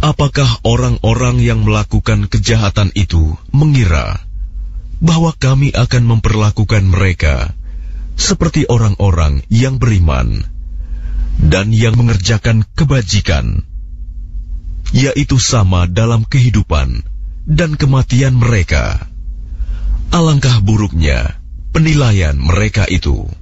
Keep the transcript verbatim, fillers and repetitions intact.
Apakah orang-orang yang melakukan kejahatan itu mengira bahwa kami akan memperlakukan mereka seperti orang-orang yang beriman dan yang mengerjakan kebajikan, yaitu sama dalam kehidupan dan kematian mereka? Alangkah buruknya penilaian mereka itu.